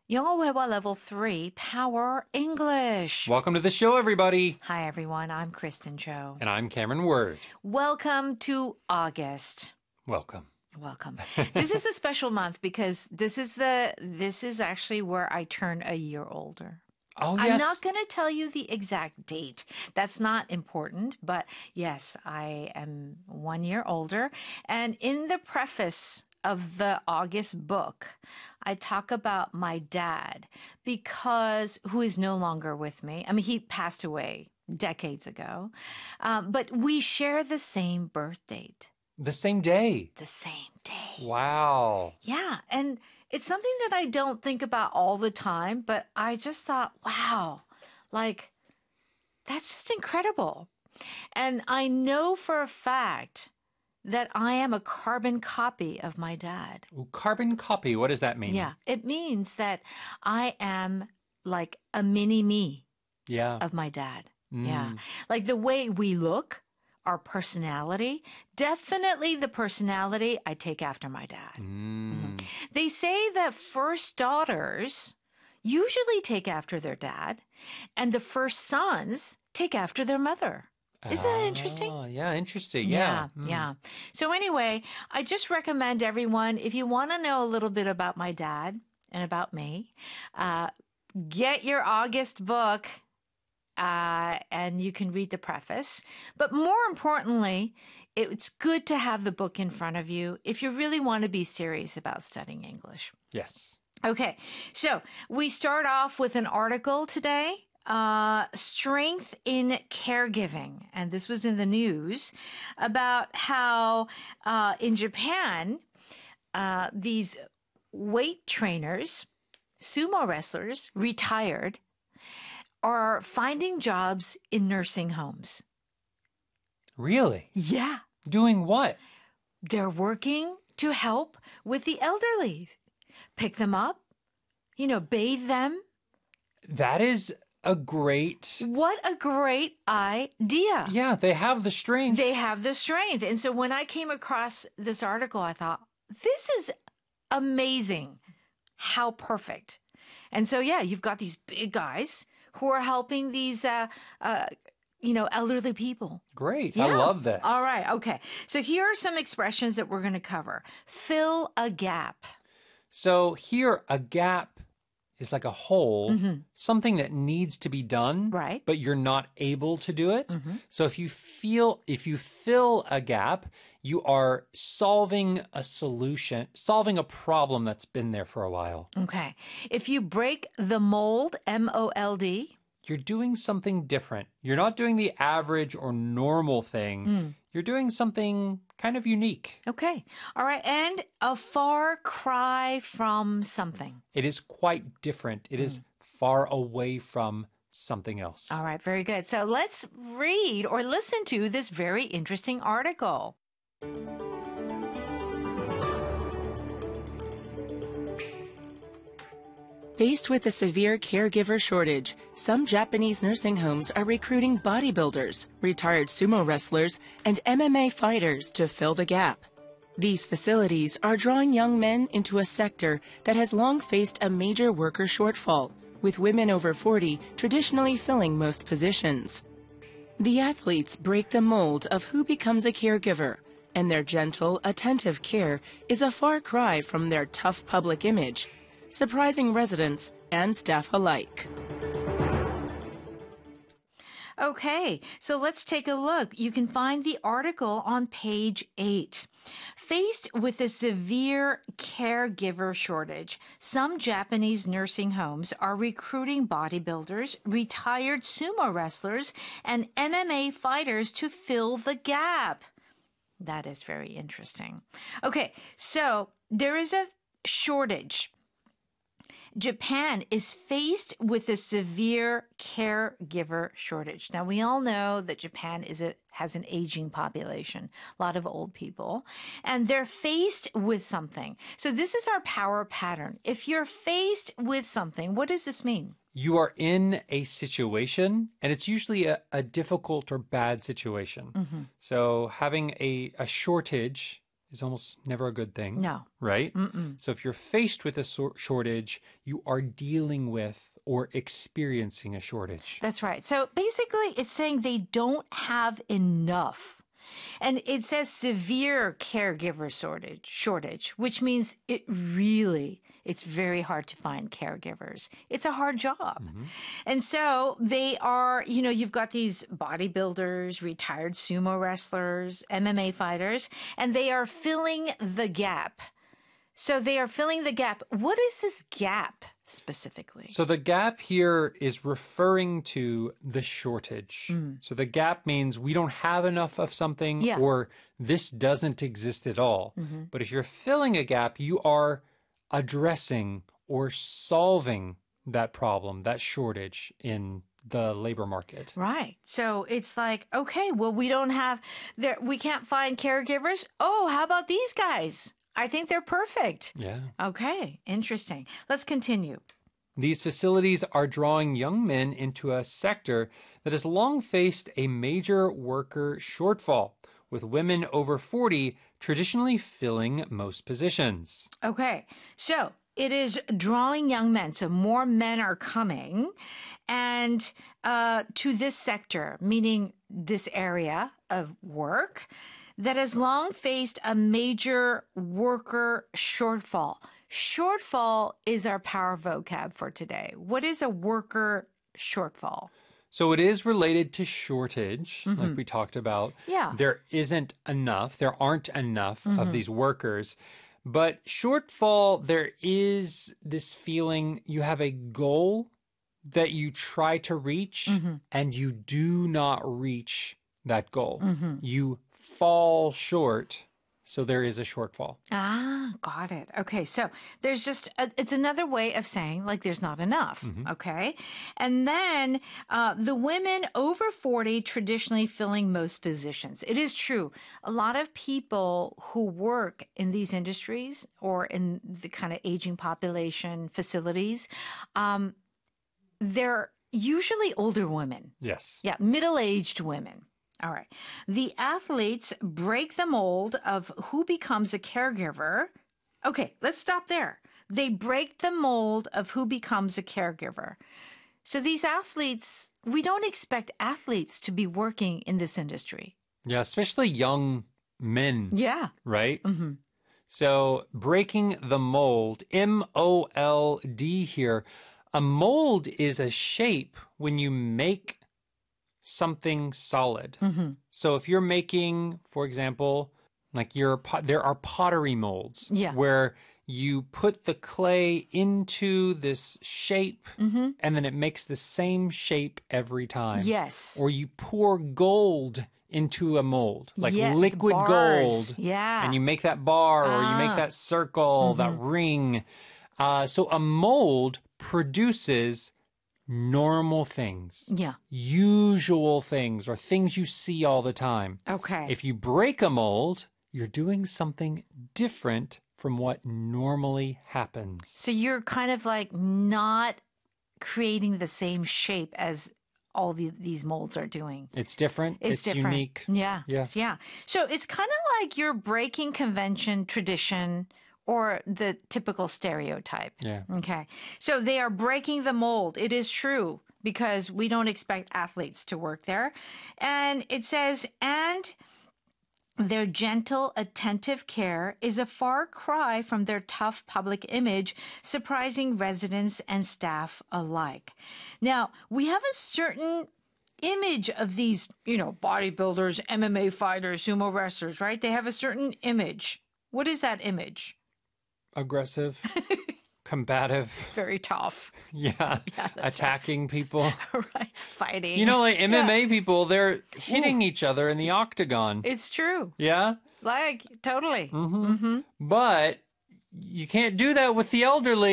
영어 회화 level 3, Power English. Welcome to the show, everybody. Hi, everyone. I'm Kristen Cho. And I'm Cameron Word. Welcome to August. Welcome. Welcome. This is a special month because this is actually where I turn a year older. Oh, yes. I'm not going to tell you the exact date. That's not important. But yes, I am 1 year older. And in the preface of the August book, I talk about my dad who is no longer with me. I mean, he passed away decades ago. But we share the same birth date. The same day. The same day. Wow. Yeah. And it's something that I don't think about all the time, but I just thought, wow, like, that's just incredible. And I know for a fact that I am a carbon copy of my dad. Ooh, carbon copy. What does that mean? Yeah. It means that I am like a mini me of my dad. Yeah. Like the way we look, our personality, definitely the personality I take after my dad. They say that first daughters usually take after their dad, and the first sons take after their mother. Isn't that interesting? Oh, yeah, interesting. Yeah. Yeah. So anyway, I just recommend everyone, if you want to know a little bit about my dad and about me, get your August book. And you can read the preface. But more importantly, it's good to have the book in front of you if you really want to be serious about studying English. Yes. Okay, so we start off with an article today, Strength in Caregiving. And this was in the news about how in Japan, these weight trainers, sumo wrestlers, retired, are finding jobs in nursing homes. Really? Yeah. Doing what? They're working to help with the elderly. Pick them up, bathe them. That is a great... What a great idea. Yeah, they have the strength. They have the strength. And so when I came across this article, I thought, this is amazing. How perfect. And so, yeah, you've got these big guys who are helping these, elderly people. Great. Yeah. I love this. All right. Okay. So here are some expressions that we're going to cover. Fill a gap. So here, a gap is like a hole, something that needs to be done, Right. but you're not able to do it. So if you fill a gap, you are solving a problem that's been there for a while. Okay. If you break the mold, M-O-L-D. You're doing something different. You're not doing the average or normal thing. You're doing something kind of unique. Okay. All right. And a far cry from something. It is quite different. It is far away from something else. All right. Very good. So let's read or listen to this very interesting article. Faced with a severe caregiver shortage, some Japanese nursing homes are recruiting bodybuilders, retired sumo wrestlers, and MMA fighters to fill the gap. These facilities are drawing young men into a sector that has long faced a major worker shortfall, with women over 40 traditionally filling most positions. The athletes break the mold of who becomes a caregiver, and their gentle, attentive care is a far cry from their tough public image, surprising residents and staff alike. Okay, so let's take a look. You can find the article on page 8. Faced with a severe caregiver shortage, some Japanese nursing homes are recruiting bodybuilders, retired sumo wrestlers, and MMA fighters to fill the gap. That is very interesting. Okay, so there is a shortage. Japan is faced with a severe caregiver shortage. Now, we all know that Japan has an aging population, a lot of old people, and they're faced with something. So this is our power pattern. If you're faced with something, what does this mean? You are in a situation, and it's usually a difficult or bad situation. So having a shortage is almost never a good thing. No. Right? So if you're faced with a shortage, you are dealing with or experiencing a shortage. That's right. So basically, it's saying they don't have enough. And it says severe caregiver shortage, which means it's very hard to find caregivers. It's a hard job. And so they are, you've got these bodybuilders, retired sumo wrestlers, MMA fighters, and they are filling the gap. So they are filling the gap. What is this gap specifically? So the gap here is referring to the shortage. So the gap means we don't have enough of something or this doesn't exist at all. But if you're filling a gap, you are addressing or solving that problem, that shortage in the labor market. Right. So it's like, okay, well, we can't find caregivers. Oh, how about these guys? I think they're perfect. Yeah. Okay, interesting. Let's continue. These facilities are drawing young men into a sector that has long faced a major worker shortfall, with women over 40 traditionally filling most positions. Okay, so it is drawing young men. So more men are coming and to this sector, meaning this area of work that has long faced a major worker shortfall. Shortfall is our power vocab for today. What is a worker shortfall? So it is related to shortage, like we talked about. Yeah. There aren't enough of these workers. But shortfall, there is this feeling you have a goal that you try to reach and you do not reach that goal. You fall short, so there is a shortfall. Ah, got it. Okay, so there's it's another way of saying like there's not enough, okay? And then the women over 40 traditionally filling most positions. It is true. A lot of people who work in these industries or in the kind of aging population facilities, they're usually older women. Yes. Yeah, middle-aged women. All right. The athletes break the mold of who becomes a caregiver. Okay, let's stop there. They break the mold of who becomes a caregiver. So these athletes, we don't expect athletes to be working in this industry. Yeah, especially young men. Yeah. Right? So breaking the mold, M-O-L-D here. A mold is a shape when you make something solid. So if you're making, for example, like there are pottery molds where you put the clay into this shape and then it makes the same shape every time. Yes. Or you pour gold into a mold, like liquid bars. gold. Yeah. And you make that bar or you make that circle, that ring. So a mold produces normal things. Yeah. Usual things or things you see all the time. Okay. If you break a mold, you're doing something different from what normally happens. So you're kind of like not creating the same shape as all these molds are doing. It's different. It's different. Unique. Yeah. Yeah. Yeah. So it's kind of like you're breaking convention, tradition, or the typical stereotype. Yeah. Okay. So they are breaking the mold. It is true because we don't expect athletes to work there. And it says, and their gentle, attentive care is a far cry from their tough public image, surprising residents and staff alike. Now, we have a certain image of these, bodybuilders, MMA fighters, sumo wrestlers, right? They have a certain image. What is that image? Aggressive, combative. Very tough. Yeah. Attacking people. Right. Fighting. Like MMA people, they're hitting each other in the octagon. It's true. Yeah. Like, totally. But you can't do that with the elderly.